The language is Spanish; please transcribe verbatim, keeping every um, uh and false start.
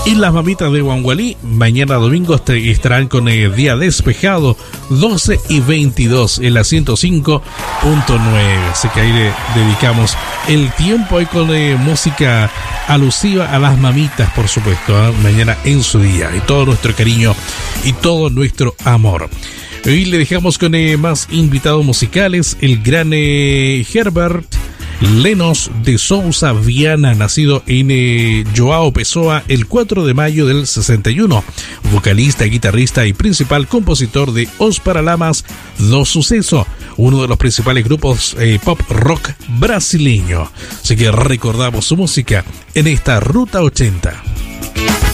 Y las mamitas de Guangualí, mañana domingo estarán con el día despejado, doce y veintidós en la ciento cinco punto nueve. Así que ahí le dedicamos el tiempo ahí con eh, música alusiva a las mamitas, por supuesto, ¿eh? Mañana en su día. Y todo nuestro cariño y todo nuestro amor. Hoy le dejamos con eh, más invitados musicales, el gran eh, Herbert Lenos de Souza Viana, nacido en eh, Joao Pessoa el cuatro de mayo del sesenta y uno, vocalista, guitarrista y principal compositor de Os Paralamas do Suceso, uno de los principales grupos eh, pop rock brasileño. Así que recordamos su música en esta Ruta ochenta.